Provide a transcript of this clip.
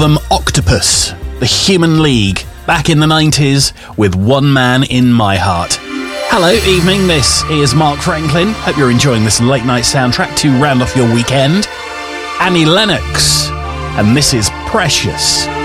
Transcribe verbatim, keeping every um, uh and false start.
Them Octopus, The Human League, back in the nineties with One Man in My Heart. Hello, evening, this is Mark Franklin. Hope you're enjoying this late night soundtrack to round off your weekend. Annie Lennox, and this is Precious.